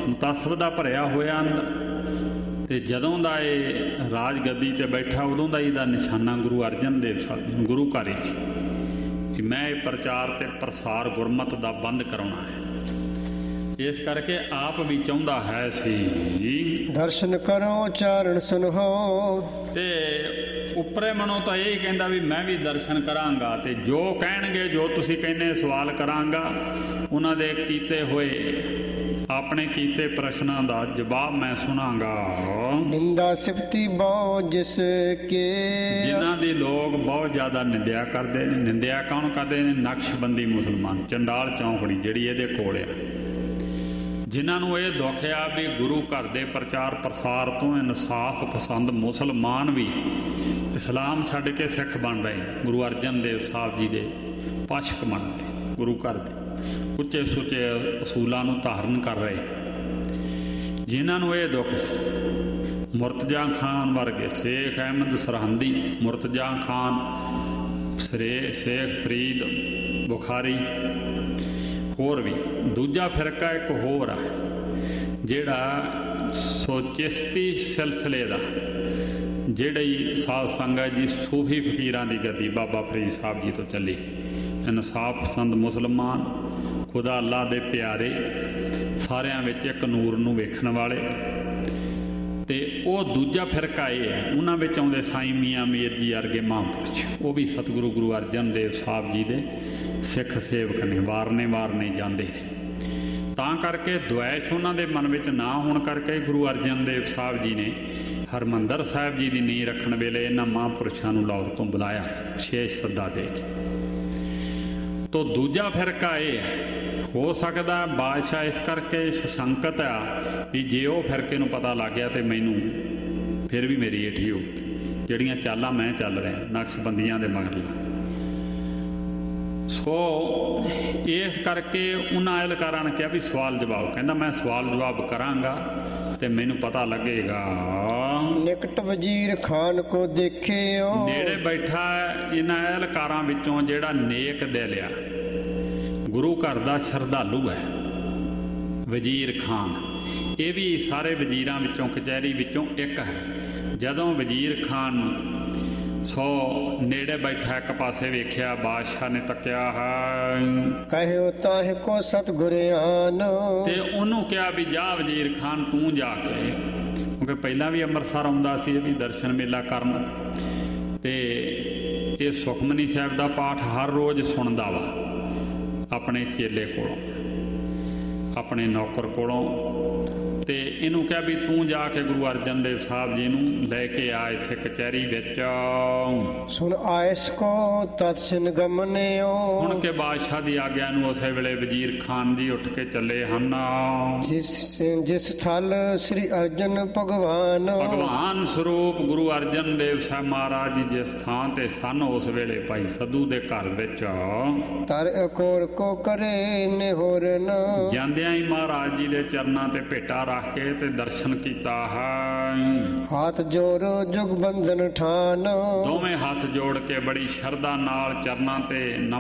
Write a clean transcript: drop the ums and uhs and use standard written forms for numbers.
ਮੁਤਾਸਬ ਦਾ ਭਰਿਆ ਹੋਇਆ ਅੰਦਰ। ਅਤੇ ਜਦੋਂ ਦਾ ਇਹ ਰਾਜ ਗੱਦੀ 'ਤੇ ਬੈਠਾ ਉਦੋਂ ਦਾ ਇਹਦਾ ਨਿਸ਼ਾਨਾ ਗੁਰੂ ਅਰਜਨ ਦੇਵ ਸਾਹਿਬ ਜੀ ਨੂੰ ਗੁਰੂ ਘਰ ਹੀ ਸੀ ਕਿ ਮੈਂ ਇਹ ਪ੍ਰਚਾਰ ਅਤੇ ਪ੍ਰਸਾਰ ਗੁਰਮਤਿ ਦਾ ਬੰਦ ਕਰਾਉਣਾ ਹੈ। ਇਸ ਕਰਕੇ ਆਪ ਵੀ ਚਾਹੁੰਦਾ ਹੈ ਸੀ ਦਰਸ਼ਨ ਕਰੋ ਚਾਰਣ ਸੁਨੋ। ਤੇ ਉੱਪਰੇ ਮਨੋਂ ਤਾਂ ਇਹ ਕਹਿੰਦਾ ਵੀ ਮੈਂ ਵੀ ਦਰਸ਼ਨ ਕਰਾਂਗਾ ਅਤੇ ਜੋ ਕਹਿਣਗੇ ਜੋ ਤੁਸੀਂ ਕਹਿੰਦੇ ਸਵਾਲ ਕਰਾਂਗਾ ਉਹਨਾਂ ਦੇ ਕੀਤੇ ਹੋਏ ਆਪਣੇ ਕੀਤੇ ਪ੍ਰਸ਼ਨਾਂ ਦਾ ਜਵਾਬ ਮੈਂ ਸੁਣਾਂਗਾ। ਨਿੰਦਾ ਸਿਫਤੀ ਬਹੁ ਜਿਸ ਕੇ, ਜਿਨ੍ਹਾਂ ਦੀ ਲੋਕ ਬਹੁਤ ਜ਼ਿਆਦਾ ਨਿੰਦਿਆ ਕਰਦੇ ਨੇ। ਨਿੰਦਿਆ ਕੌਣ ਕਰਦੇ ਨੇ? ਨਕਸ਼ਬੰਦੀ ਮੁਸਲਮਾਨ, ਚੰਡਾਲ ਚੌਂਕੜੀ ਜਿਹੜੀ ਇਹਦੇ ਕੋਲ ਆ, ਜਿਨ੍ਹਾਂ ਨੂੰ ਇਹ ਦੁੱਖ ਆ ਵੀ ਗੁਰੂ ਘਰ ਦੇ ਪ੍ਰਚਾਰ ਪ੍ਰਸਾਰ ਤੋਂ ਇਨਸਾਫ ਪਸੰਦ ਮੁਸਲਮਾਨ ਵੀ ਇਸਲਾਮ ਛੱਡ ਕੇ ਸਿੱਖ ਬਣ ਰਹੇ। ਗੁਰੂ ਅਰਜਨ ਦੇਵ ਸਾਹਿਬ ਜੀ ਦੇ ਪਾਸ਼ਕ ਬਣ ਰਹੇ, ਗੁਰੂ ਘਰ ਦੇ ਉੱਚੇ ਸੁੱਚੇ ਅਸੂਲਾਂ ਨੂੰ ਧਾਰਨ ਕਰ ਰਹੇ। ਜਿਨ੍ਹਾਂ ਨੂੰ ਇਹ ਦੁੱਖ ਸੀ, ਮੁਰਤਜ਼ਾ ਖਾਨ ਵਰਗੇ, ਸ਼ੇਖ ਅਹਿਮਦ ਸਰਹੰਦੀ, ਮੁਰਤਜ਼ਾ ਖਾਨ, ਸ਼ੇਖ ਫਰੀਦ ਬੁਖਾਰੀ, ਹੋਰ ਵੀ ਦੂਜਾ ਫਿਰਕਾ ਇੱਕ ਹੋਰ ਆ ਜਿਹੜਾ ਚਿਸ਼ਤੀ ਸਿਲਸਿਲੇ ਦਾ, ਜਿਹੜੀ ਸਾਧ ਸੰਗਤ ਜੀ ਸੂਫੀ ਫਕੀਰਾਂ ਦੀ ਗੱਦੀ ਬਾਬਾ ਫਰੀਦ ਸਾਹਿਬ ਜੀ ਤੋਂ ਚੱਲੀ। ਇਨਸਾਫ ਪਸੰਦ ਮੁਸਲਮਾਨ, ਖੁਦਾ ਅੱਲਾ ਦੇ ਪਿਆਰੇ, ਸਾਰਿਆਂ ਵਿੱਚ ਇੱਕ ਨੂਰ ਨੂੰ ਵੇਖਣ ਵਾਲੇ। ਅਤੇ ਉਹ ਦੂਜਾ ਫਿਰਕਾ ਇਹ ਹੈ, ਉਹਨਾਂ ਵਿੱਚ ਆਉਂਦੇ ਸਾਈਂ ਮੀਆਂ ਮੀਰ ਜੀ ਵਰਗੇ ਮਹਾਂਪੁਰਸ਼, ਉਹ ਵੀ ਸਤਿਗੁਰੂ ਗੁਰੂ ਅਰਜਨ ਦੇਵ ਸਾਹਿਬ ਜੀ ਦੇ ਸਿੱਖ ਸੇਵਕ ਨੇ, ਵਾਰਨੇ ਜਾਂਦੇ ਨੇ। ਤਾਂ ਕਰਕੇ ਦੁਆਇਸ਼ ਉਹਨਾਂ ਦੇ ਮਨ ਵਿੱਚ ਨਾ ਹੋਣ ਕਰਕੇ ਗੁਰੂ ਅਰਜਨ ਦੇਵ ਸਾਹਿਬ ਜੀ ਨੇ ਹਰਿਮੰਦਰ ਸਾਹਿਬ ਜੀ ਦੀ ਨੀਂਹ ਰੱਖਣ ਵੇਲੇ ਇਹਨਾਂ ਮਹਾਂਪੁਰਸ਼ਾਂ ਨੂੰ ਲਾਹੌਰ ਤੋਂ ਬੁਲਾਇਆ ਸੀ, ਵਿਸ਼ੇਸ਼ ਸੱਦਾ ਦੇ ਕੇ। ਤੋ ਦੂਜਾ ਫਿਰਕਾ ਇਹ ਹੈ, ਹੋ ਸਕਦਾ ਬਾਦਸ਼ਾਹ ਇਸ ਕਰਕੇ ਸੰਕਤ ਆ ਵੀ ਜੇ ਉਹ ਫਿਰਕੇ ਨੂੰ ਪਤਾ ਲੱਗ ਗਿਆ ਤਾਂ ਮੈਨੂੰ ਫਿਰ ਵੀ ਮੇਰੀ ਏਠੀ ਹੋ ਜਿਹੜੀਆਂ ਚਾਲਾਂ ਮੈਂ ਚੱਲ ਰਿਹਾ ਨਕਸ਼ਬੰਦੀਆਂ ਦੇ ਮਗਰ ਲਾ। ਸੋ ਇਸ ਕਰਕੇ ਉਹਨਾਂ ਅਹਿਲਕਾਰਾਂ ਨੇ ਕਿਹਾ ਵੀ ਸਵਾਲ ਜਵਾਬ। ਕਹਿੰਦਾ ਮੈਂ ਸਵਾਲ ਜਵਾਬ ਕਰਾਂਗਾ ਤੇ ਮੈਨੂੰ ਪਤਾ ਲੱਗੇਗਾ। ਨਿਕਟ ਵਜ਼ੀਰ ਖਾਨ ਕੋ ਦੇਖਿਓ, ਨੇੜੇ ਬੈਠਾ ਇਹਨਾਂ ਅਹਿਲਕਾਰਾਂ ਵਿੱਚੋਂ ਜਿਹੜਾ ਨੇਕ ਦਿਲ ਆ, ਗੁਰੂ ਘਰ ਦਾ ਸ਼ਰਧਾਲੂ ਹੈ, ਵਜ਼ੀਰ ਖਾਨ। ਇਹ ਵੀ ਸਾਰੇ ਵਜ਼ੀਰਾਂ ਵਿੱਚੋਂ, ਕਚਹਿਰੀ ਵਿੱਚੋਂ ਇੱਕ ਹੈ। ਜਦੋਂ ਵਜ਼ੀਰ ਖਾਨ ਸੋ ਨੇੜੇ ਬੈਠਾ ਇੱਕ ਪਾਸੇ ਵੇਖਿਆ, ਬਾਦਸ਼ਾਹ ਨੇ ਤੱਕਿਆ ਹੈ, ਕਹਿਓ ਤਾਹਿ ਕੋ ਸਤਿਗੁਰਿਆਨ, ਤੇ ਉਹਨੂੰ ਕਿਹਾ ਵੀ ਜਾ ਵਜ਼ੀਰ ਖਾਨ ਤੂੰ ਜਾ ਕੇ, ਕਿਉਂਕਿ ਪਹਿਲਾਂ ਵੀ ਅੰਮ੍ਰਿਤਸਰ ਆਉਂਦਾ ਸੀ ਇਹ ਵੀ ਦਰਸ਼ਨ ਮੇਲਾ ਕਰਨ, ਤੇ ਇਹ ਸੁਖਮਨੀ ਸਾਹਿਬ ਦਾ ਪਾਠ ਹਰ ਰੋਜ਼ ਸੁਣਦਾ ਵਾ ਆਪਣੇ ਚੇਲੇ ਕੋਲੋਂ, ਆਪਣੇ ਨੌਕਰ ਕੋਲੋਂ। ਤੇ ਇਹਨੂੰ ਕਿਹਾ ਵੀ ਤੂੰ ਜਾ ਕੇ ਗੁਰੂ ਅਰਜਨ ਦੇਵ ਸਾਹਿਬ ਜੀ ਨੂੰ ਲੈ ਕੇ ਆ ਇੱਥੇ ਕਚਹਿਰੀ ਵਿੱਚ। ਸੁਣ ਆਇਸ ਕੋ ਤਤਸਿਨ ਗਮਨਿਓ, ਸੁਣ ਕੇ ਬਾਦਸ਼ਾਹ ਦੀ ਆਗਿਆ ਨੂੰ ਉਸੇ ਵੇਲੇ ਵਜ਼ੀਰ ਖਾਨ ਜੀ ਉੱਠ ਕੇ ਚੱਲੇ ਹਨ। ਜਿਸ ਥਲ ਸ੍ਰੀ ਅਰਜਨ ਭਗਵਾਨ ਸਰੂਪ ਗੁਰੂ ਅਰਜਨ ਦੇਵ ਸਾਹਿਬ ਮਹਾਰਾਜ ਜੀ ਜਿਸ ਥਾਂ ਤੇ ਸਨ ਉਸ ਵੇਲੇ ਭਾਈ ਸੱਧੂ ਦੇ ਘਰ ਵਿੱਚ ਤਰ ਅਕੋਰ ਕੋ ਕਰੇ ਨਿਹੋਰਨ, ਜਾਂਦਿਆਂ ਹੀ ਮਹਾਰਾਜ ਜੀ ਦੇ ਚਰਨਾਂ ਤੇ ਭੇਟਾ ਰੱਖ ਕੇ ਤੇ ਦਰਸ਼ਨ ਕੀਤਾ ਹੈ। ਹੱਥ ਜੋੜ ਜੁਗ ਬੰਧਨ ਠਾਨ, ਦੋਵੇਂ ਹੱਥ ਜੋੜ ਕੇ ਬੜੀ ਸ਼ਰਧਾ ਨਾਲ ਚਰਨਾਂ ਤੇ